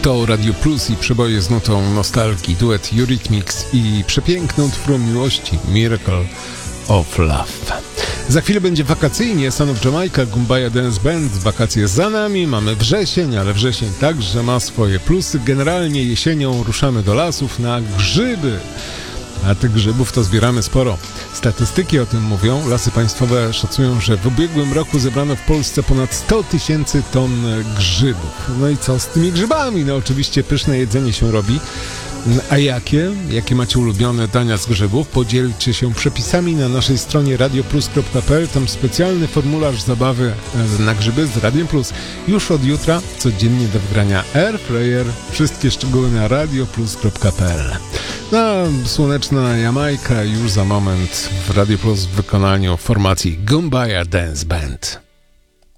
To Radio Plus i przeboje z nutą nostalgii, duet Eurythmics i przepiękną twórą miłości Miracle of Love. Za chwilę będzie wakacyjnie, Son of Jamaica, Gumbaya Dance Band. Wakacje za nami, mamy wrzesień, ale wrzesień także ma swoje plusy. Generalnie jesienią ruszamy do lasów na grzyby. A tych grzybów to zbieramy sporo. Statystyki o tym mówią. Lasy Państwowe szacują, że w ubiegłym roku zebrano w Polsce ponad 100 000 ton grzybów. No i co z tymi grzybami? No oczywiście pyszne jedzenie się robi. A jakie? Jakie macie ulubione dania z grzybów? Podzielcie się przepisami na naszej stronie radioplus.pl. Tam specjalny formularz zabawy na grzyby z Radiem Plus. Już od jutra codziennie do wygrania Airfryer. Wszystkie szczegóły na radioplus.pl. Słoneczna Jamajka już za moment w Radio Plus w wykonaniu formacji Gumbaya Dance Band.